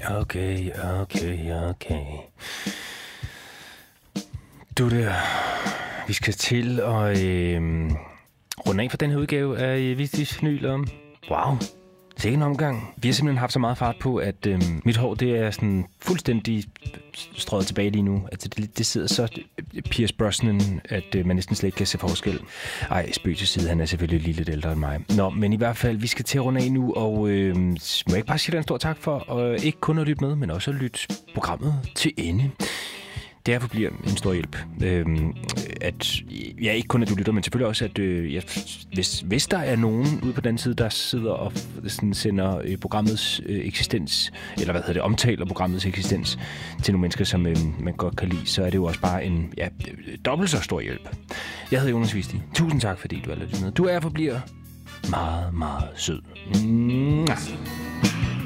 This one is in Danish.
Okay. Du der, vi skal til at runde af for den her udgave af Vistis Vinyl. Wow, sikke en omgang. Vi har simpelthen haft så meget fart på, at mit hår det er sådan fuldstændig strøget tilbage lige nu. Altså, det sidder så Pierce Brosnan, at man næsten slet ikke kan se forskel. Ej, spøg til side, han er selvfølgelig lige lidt ældre end mig. Nå, men i hvert fald, vi skal til at runde af nu, og må jeg ikke bare sige dig en stor tak for ikke kun at lytte med, men også at lytte programmet til ende. Derfor bliver en stor hjælp, at ikke kun at du lytter, men selvfølgelig også, at hvis der er nogen ude på den side, der sidder og sådan sender programmets eksistens, eller omtaler programmets eksistens til nogle mennesker, som man godt kan lide, så er det jo også bare en dobbelt så stor hjælp. Jeg hedder Jonas Visti. Tusind tak, fordi du har lyttet med. Du er og forbliver meget, meget sød.